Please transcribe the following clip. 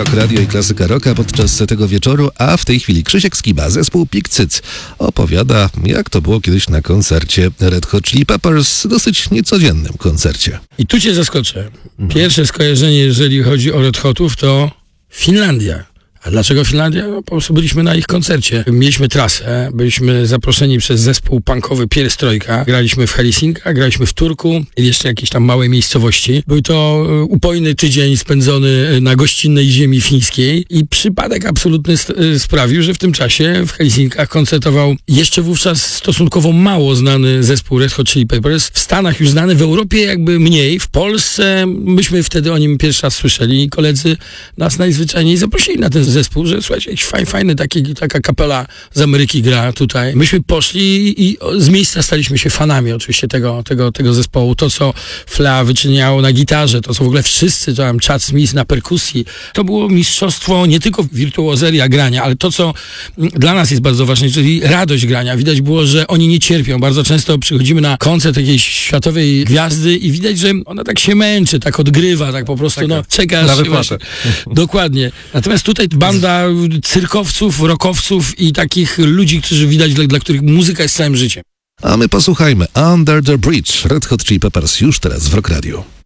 Rock Radio i Klasyka Rocka podczas tego wieczoru, a w tej chwili Krzysiek Skiba, zespół Pik Cyc, opowiada, jak to było kiedyś na koncercie Red Hot Chili Peppers, dosyć niecodziennym koncercie. I tu cię zaskoczę. Pierwsze skojarzenie, jeżeli chodzi o Red Hotów, to Finlandia. A dlaczego Finlandia? No, po prostu byliśmy na ich koncercie. Mieliśmy trasę, byliśmy zaproszeni przez zespół punkowy Pierstrojka. Graliśmy w Helsinkach, graliśmy w Turku i jeszcze jakieś tam małe miejscowości. Był to upojny tydzień spędzony na gościnnej ziemi fińskiej i przypadek absolutny sprawił, że w tym czasie w Helsinkach koncertował jeszcze wówczas stosunkowo mało znany zespół Red Hot Chili Peppers. W Stanach już znany, w Europie jakby mniej. W Polsce myśmy wtedy o nim pierwszy raz słyszeli i koledzy nas najzwyczajniej zaprosili na ten zespół, że słuchajcie, fajny taka kapela z Ameryki gra tutaj. Myśmy poszli i z miejsca staliśmy się fanami oczywiście tego zespołu. To, co Flea wyczyniał na gitarze, to co w ogóle wszyscy, to tam Chad Smith na perkusji, to było mistrzostwo nie tylko wirtuozeria grania, ale to, co dla nas jest bardzo ważne, czyli radość grania. Widać było, że oni nie cierpią. Bardzo często przychodzimy na koncert jakiejś światowej gwiazdy i widać, że ona tak się męczy, tak odgrywa, tak po prostu czeka. Dokładnie. Natomiast tutaj banda cyrkowców, rockowców i takich ludzi, którzy widać, dla których muzyka jest całym życiem. A my posłuchajmy Under the Bridge, Red Hot Chili Peppers już teraz w Rock Radio.